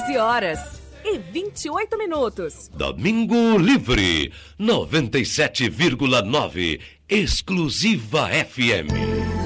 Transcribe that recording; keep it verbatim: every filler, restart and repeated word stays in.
quatorze horas e vinte e oito minutos. Domingo Livre, noventa e sete vírgula nove, exclusiva F M.